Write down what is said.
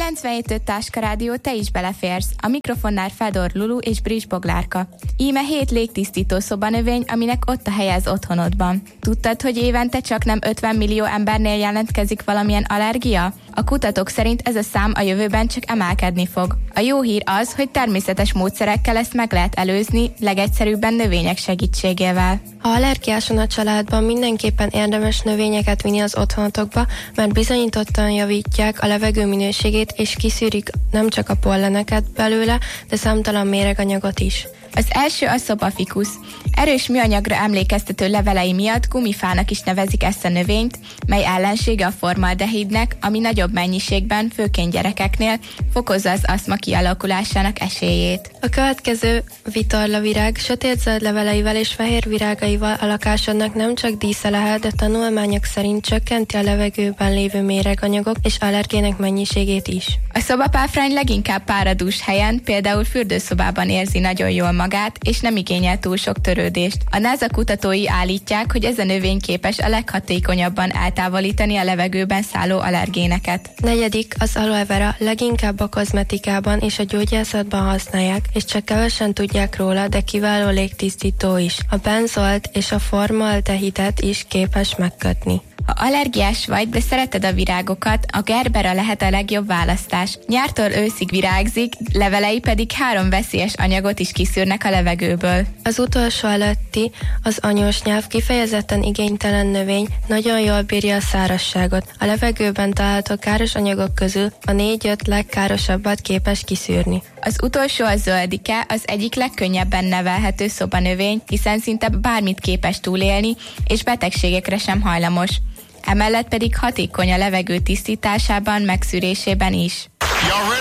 97.5 Táska Rádió, te is beleférsz. A mikrofonnál Fedor Lulu és Bris Boglárka. Íme 7 légtisztító szobanövény, aminek ott a helye az otthonodban. Tudtad, hogy évente csak nem 50 millió embernél jelentkezik valamilyen allergia? A kutatók szerint ez a szám a jövőben csak emelkedni fog. A jó hír az, hogy természetes módszerekkel ezt meg lehet előzni, legegyszerűbben növények segítségével. Ha allergiás van a családban, mindenképpen érdemes növényeket vinni az otthonotokba, mert bizonyítottan javítják a levegő minőségét és kiszűrik nem csak a polleneket belőle, de számtalan méreganyagot is. Az első a szobafikusz. Erős műanyagra emlékeztető levelei miatt gumifának is nevezik ezt a növényt, mely ellensége a formaldehidnek, ami nagyobb mennyiségben, főként gyerekeknél fokozza az asztma kialakulásának esélyét. A következő vitorlavirág sötétzöld leveleivel és fehér virágaival a lakásodnak nem csak dísze lehet, de tanulmányok szerint csökkenti a levegőben lévő méreganyagok és allergének mennyiségét is. A szobapáfrány leginkább páradús helyen, például fürdőszobában érzi nagyon jól magát, és nem igényel túl sok törődést. A NASA kutatói állítják, hogy ez a növény képes a leghatékonyabban eltávolítani a levegőben szálló allergéneket. 4. az aloe vera, leginkább a kozmetikában és a gyógyászatban használják, és csak kevesen tudják róla, de kiváló légtisztító is. A benzolt és a formaldehidet is képes megkötni. Ha allergiás vagy, de szereted a virágokat, a gerbera lehet a legjobb választás. Nyártól őszig virágzik, levelei pedig 3 veszélyes anyagot is kiszűrnek a levegőből. Az utolsó előtti, az anyósnyelv kifejezetten igénytelen növény, nagyon jól bírja a szárazságot. A levegőben található káros anyagok közül a 4-5 legkárosabbat képes kiszűrni. Az utolsó a zöldike, az egyik legkönnyebben nevelhető szobanövény, hiszen szinte bármit képes túlélni, és betegségekre sem hajlamos. Emellett pedig hatékony a levegő tisztításában, megszűrésében is.